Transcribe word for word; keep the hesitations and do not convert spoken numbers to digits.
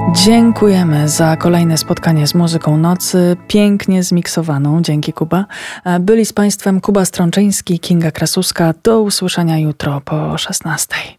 Dziękujemy za kolejne spotkanie z muzyką nocy, pięknie zmiksowaną. Dzięki, Kuba. Byli z Państwem Kuba Strączyński, Kinga Krasuska. Do usłyszenia jutro po szesnastej.